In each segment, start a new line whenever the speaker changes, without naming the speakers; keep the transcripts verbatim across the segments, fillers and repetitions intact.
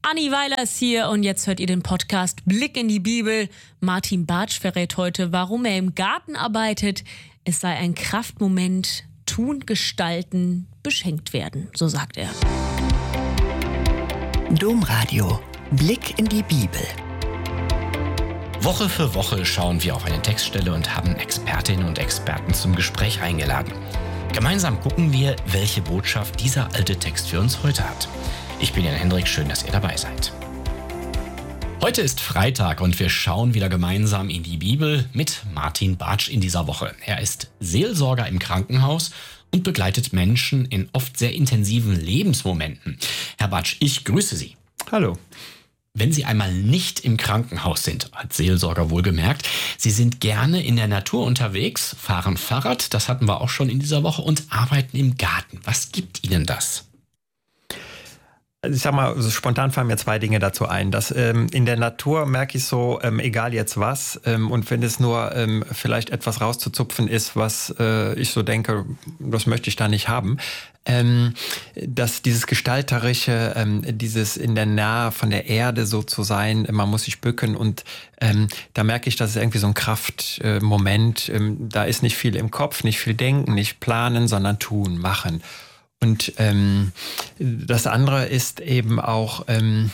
Anni Weiler ist hier und jetzt hört ihr den Podcast Blick in die Bibel. Martin Bartsch verrät heute, warum er im Garten arbeitet. Es sei ein Kraftmoment, tun, gestalten, beschenkt werden, so sagt er.
Domradio, Blick in die Bibel.
Woche für Woche schauen wir auf eine Textstelle und haben Expertinnen und Experten zum Gespräch eingeladen. Gemeinsam gucken wir, welche Botschaft dieser alte Text für uns heute hat. Ich bin Jan Hendrik, schön, dass ihr dabei seid. Heute ist Freitag und wir schauen wieder gemeinsam in die Bibel mit Martin Bartsch in dieser Woche. Er ist Seelsorger im Krankenhaus und begleitet Menschen in oft sehr intensiven Lebensmomenten. Herr Bartsch, ich grüße Sie.
Hallo.
Wenn Sie einmal nicht im Krankenhaus sind, als Seelsorger wohlgemerkt, Sie sind gerne in der Natur unterwegs, fahren Fahrrad, das hatten wir auch schon in dieser Woche, und arbeiten im Garten. Was gibt Ihnen das?
Also ich sag mal, so spontan fallen mir zwei Dinge dazu ein. Dass, ähm, in der Natur merke ich so, ähm, egal jetzt was, ähm, und wenn es nur ähm, vielleicht etwas rauszuzupfen ist, was äh, ich so denke, das möchte ich da nicht haben, ähm, dass dieses Gestalterische, ähm, dieses in der Nähe von der Erde so zu sein, man muss sich bücken und ähm, da merke ich, das ist irgendwie so ein Kraftmoment. Äh, ähm, da ist nicht viel im Kopf, nicht viel denken, nicht planen, sondern tun, machen. Und ähm, das andere ist eben auch, ähm,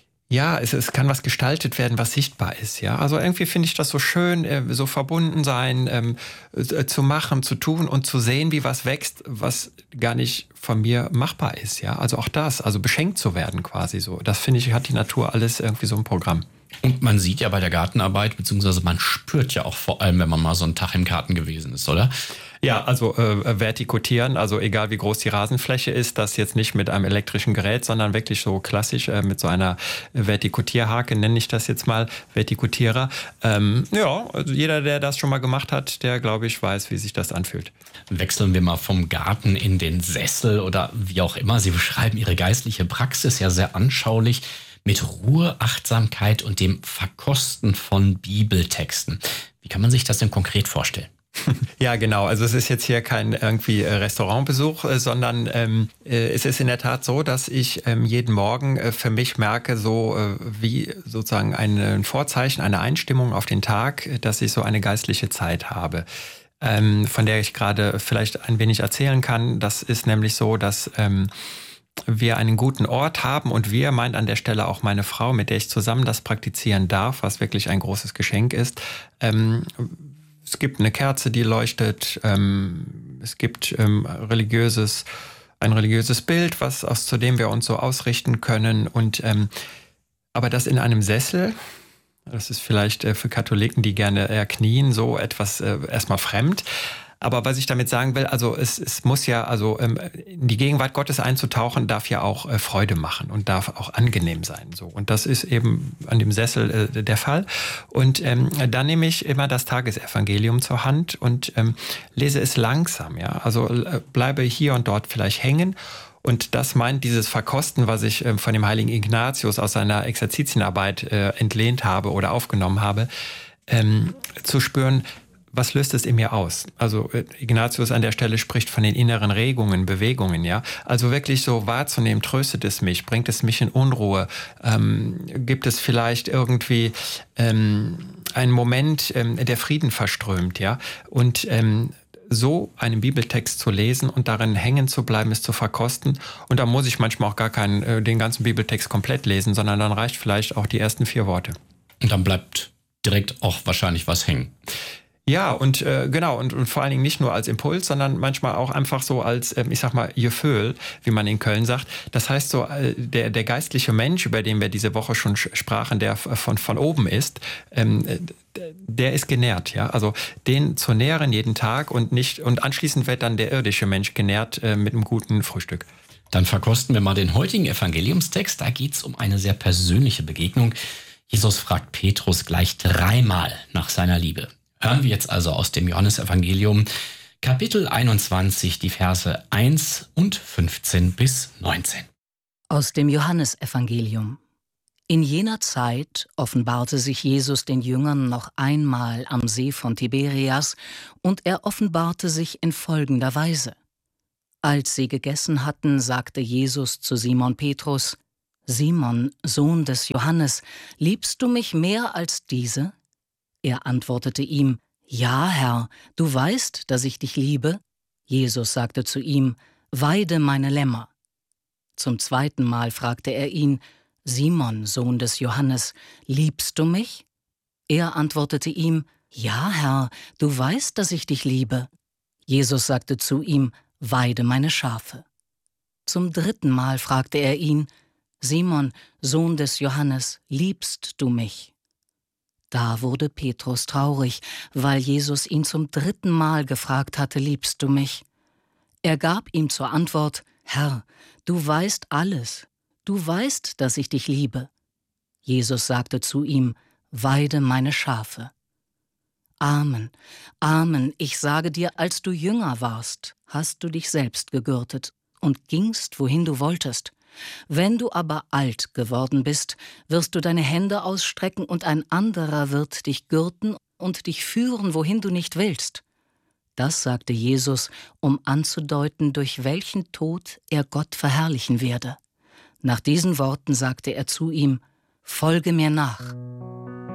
ja, es, es kann was gestaltet werden, was sichtbar ist. Ja, also irgendwie finde ich das so schön, äh, so verbunden sein, ähm, äh, zu machen, zu tun und zu sehen, wie was wächst, was gar nicht von mir machbar ist. Ja, also auch das, also beschenkt zu werden quasi so. Das finde ich, hat die Natur alles irgendwie so ein Programm.
Und man sieht ja bei der Gartenarbeit, beziehungsweise man spürt ja auch vor allem, wenn man mal so einen Tag im Garten gewesen ist, oder?
Ja, also äh, vertikutieren, also egal wie groß die Rasenfläche ist, das jetzt nicht mit einem elektrischen Gerät, sondern wirklich so klassisch äh, mit so einer Vertikutierhake, nenne ich das jetzt mal, Vertikutierer. Ähm, ja, also jeder, der das schon mal gemacht hat, der, glaube ich, weiß, wie sich das anfühlt.
Wechseln wir mal vom Garten in den Sessel oder wie auch immer. Sie beschreiben Ihre geistliche Praxis ja sehr anschaulich mit Ruhe, Achtsamkeit und dem Verkosten von Bibeltexten. Wie kann man sich das denn konkret vorstellen?
Ja, genau. Also es ist jetzt hier kein irgendwie Restaurantbesuch, sondern ähm, es ist in der Tat so, dass ich ähm, jeden Morgen äh, für mich merke, so äh, wie sozusagen ein Vorzeichen, eine Einstimmung auf den Tag, dass ich so eine geistliche Zeit habe, ähm, von der ich gerade vielleicht ein wenig erzählen kann. Das ist nämlich so, dass ähm, wir einen guten Ort haben und wir meint an der Stelle auch meine Frau, mit der ich zusammen das praktizieren darf, was wirklich ein großes Geschenk ist. Ähm, Es gibt eine Kerze, die leuchtet. Ähm, es gibt ähm, religiöses, ein religiöses Bild, was aus zu dem wir uns so ausrichten können. Und ähm, aber das in einem Sessel, das ist vielleicht äh, für Katholiken, die gerne eher knien, so etwas äh, erstmal fremd. Aber was ich damit sagen will, also es, es muss ja, also ähm, in die Gegenwart Gottes einzutauchen, darf ja auch äh, Freude machen und darf auch angenehm sein. So. Und das ist eben an dem Sessel äh, der Fall. Und ähm, dann nehme ich immer das Tagesevangelium zur Hand und ähm, lese es langsam. Ja, also äh, bleibe hier und dort vielleicht hängen. Und das meint dieses Verkosten, was ich äh, von dem heiligen Ignatius aus seiner Exerzitienarbeit äh, entlehnt habe oder aufgenommen habe, ähm, zu spüren. Was löst es in mir aus? Also Ignatius an der Stelle spricht von den inneren Regungen, Bewegungen, ja. Also wirklich so wahrzunehmen, tröstet es mich, bringt es mich in Unruhe, ähm, gibt es vielleicht irgendwie ähm, einen Moment, ähm, der Frieden verströmt, ja. Und ähm, so einen Bibeltext zu lesen und darin hängen zu bleiben, es zu verkosten. Und da muss ich manchmal auch gar keinen, äh, den ganzen Bibeltext komplett lesen, sondern dann reicht vielleicht auch die ersten vier Worte.
Und dann bleibt direkt auch wahrscheinlich was hängen.
Ja, und äh, genau, und, und vor allen Dingen nicht nur als Impuls, sondern manchmal auch einfach so als, ähm, ich sag mal, Gefühl, wie man in Köln sagt. Das heißt so, äh, der, der geistliche Mensch, über den wir diese Woche schon sprachen, der von, von oben ist, ähm, der ist genährt, ja. Also den zu nähren jeden Tag und nicht, und anschließend wird dann der irdische Mensch genährt äh, mit einem guten Frühstück.
Dann verkosten wir mal den heutigen Evangeliumstext. Da geht's um eine sehr persönliche Begegnung. Jesus fragt Petrus gleich dreimal nach seiner Liebe. Hören wir jetzt also aus dem Johannesevangelium, Kapitel einundzwanzig, die Verse eins und fünfzehn bis neunzehn.
Aus dem Johannesevangelium. In jener Zeit offenbarte sich Jesus den Jüngern noch einmal am See von Tiberias, und er offenbarte sich in folgender Weise. Als sie gegessen hatten, sagte Jesus zu Simon Petrus: »Simon, Sohn des Johannes, liebst du mich mehr als diese?« Er antwortete ihm, »Ja, Herr, du weißt, dass ich dich liebe.« Jesus sagte zu ihm, »Weide meine Lämmer.« Zum zweiten Mal fragte er ihn, »Simon, Sohn des Johannes, liebst du mich?« Er antwortete ihm, »Ja, Herr, du weißt, dass ich dich liebe.« Jesus sagte zu ihm, »Weide meine Schafe.« Zum dritten Mal fragte er ihn, »Simon, Sohn des Johannes, liebst du mich?« Da wurde Petrus traurig, weil Jesus ihn zum dritten Mal gefragt hatte, »Liebst du mich?« Er gab ihm zur Antwort, »Herr, du weißt alles, du weißt, dass ich dich liebe.« Jesus sagte zu ihm, »Weide meine Schafe.« Amen, Amen, ich sage dir, als du jünger warst, hast du dich selbst gegürtet und gingst, wohin du wolltest. Wenn du aber alt geworden bist, wirst du deine Hände ausstrecken und ein anderer wird dich gürten und dich führen, wohin du nicht willst. Das sagte Jesus, um anzudeuten, durch welchen Tod er Gott verherrlichen werde. Nach diesen Worten sagte er zu ihm, »Folge mir nach.«